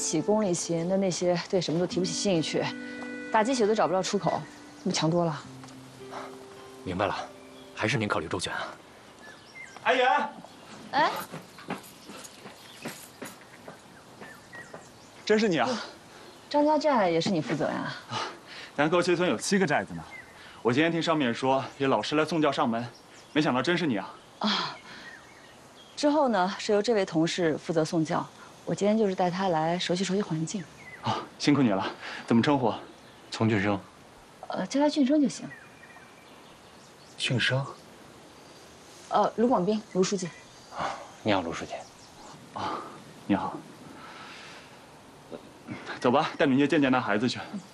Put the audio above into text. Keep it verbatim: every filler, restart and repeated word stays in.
起功利心，那那些对什么都提不起兴趣，打鸡血都找不到出口，那不强多了。 明白了，还是您考虑周全啊。 阿言， 哎， 真是你啊！ 张家寨也是你负责呀？ 啊，咱沟七村有七个寨子呢。我今天听上面说有老师来送教上门，没想到真是你啊！ 啊，之后呢是由这位同事负责送教，我今天就是带他来熟悉熟悉环境。 啊，辛苦你了。怎么称呼？ 丛俊生。 呃，叫他俊生就行。 俊生。 呃，卢广斌，卢书记。 啊，你好，卢书记。 啊，你好。走吧，带你去见见那孩子去。 嗯